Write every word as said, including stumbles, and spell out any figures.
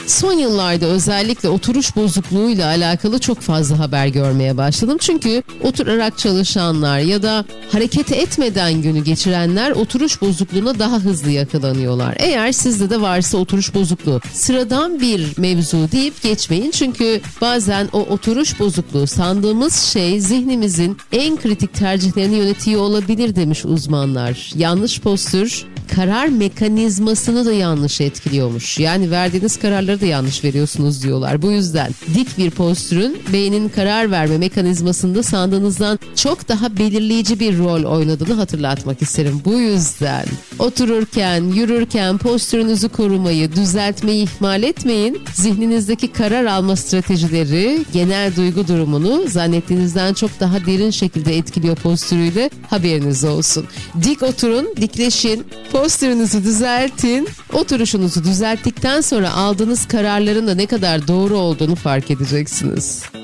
Son yıllarda özellikle oturuş bozukluğuyla alakalı çok fazla haber görmeye başladım. Çünkü oturarak çalışanlar ya da hareket etmeden günü geçirenler oturuş bozukluğuna daha hızlı yakalanıyorlar. Eğer sizde de varsa oturuş bozukluğu, sıradan bir mevzu deyip geçmeyin. Çünkü bazen o oturuş bozukluğu sandığımız şey zihnimizin en kritik tercihlerini yönetiyor olabilir demiş uzmanlar. Yanlış postür karar mekanizmasını da yanlış etkiliyormuş. Yani verdiğiniz kararları da yanlış veriyorsunuz diyorlar. Bu yüzden dik bir postürün beynin karar verme mekanizmasında sandığınızdan çok daha belirleyici bir rol oynadığını hatırlatmak isterim. Bu yüzden otururken, yürürken postürünüzü korumayı, düzeltmeyi ihmal etmeyin. Zihninizdeki karar alma stratejileri genel duygu durumunu zannettiğinizden çok daha derin şekilde etkiliyor postürüyle, haberiniz olsun. Dik oturun, dikleşin, postürünüzü düzeltin. Oturuşunuzu düzelttikten sonra aldığınız kararların da ne kadar doğru olduğunu fark edeceksiniz.